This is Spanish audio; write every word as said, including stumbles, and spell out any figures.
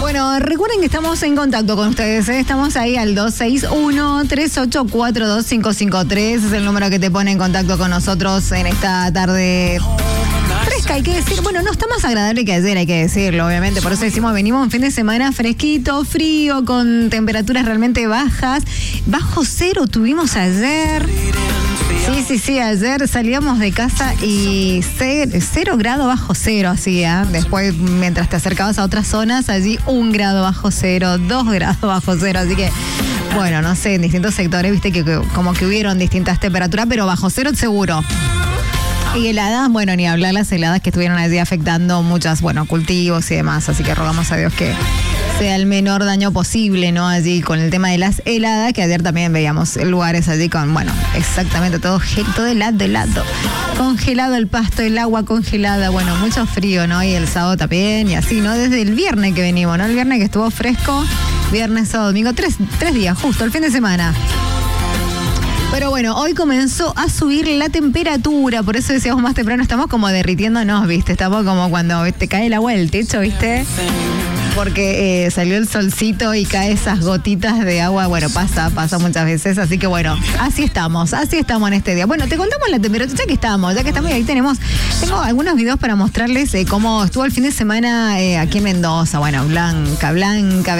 Bueno, recuerden que estamos en contacto con ustedes, ¿eh? Estamos ahí al dos seis uno, tres ocho cuatro, dos cinco cinco tres, es el número que te pone en contacto con nosotros en esta tarde fresca, hay que decir. Bueno, no está más agradable que ayer, hay que decirlo, obviamente, por eso decimos, venimos un fin de semana fresquito, frío, con temperaturas realmente bajas, bajo cero tuvimos ayer. Sí, sí, sí, ayer salíamos de casa y cero, cero grado bajo cero hacía. Después, mientras te acercabas a otras zonas, allí un grado bajo cero, dos grados bajo cero. Así que, bueno, no sé, en distintos sectores, viste que, que como que hubieron distintas temperaturas, pero bajo cero seguro. Y heladas, bueno, ni hablar las heladas que estuvieron allí afectando muchas, bueno, cultivos y demás. Así que rogamos a Dios que sea el menor daño posible, ¿no? Allí con el tema de las heladas, que ayer también veíamos lugares allí con, bueno, exactamente todo, todo helado, helado. Congelado el pasto, el agua congelada, bueno, mucho frío, ¿no? Y el sábado también, y así, ¿no? Desde el viernes que venimos, ¿no? El viernes que estuvo fresco, viernes, sábado, domingo, tres, tres días, justo, el fin de semana. Pero bueno, hoy comenzó a subir la temperatura, por eso decíamos más temprano, estamos como derritiéndonos, ¿viste? Estamos como cuando te cae el agua del techo, ¿viste? Porque eh, salió el solcito y cae esas gotitas de agua, bueno, pasa, pasa muchas veces, así que bueno, así estamos, así estamos en este día. Bueno, te contamos la temperatura, ya que estamos, ya que estamos, y ahí tenemos, tengo algunos videos para mostrarles eh, cómo estuvo el fin de semana eh, aquí en Mendoza, bueno, blanca, blanca,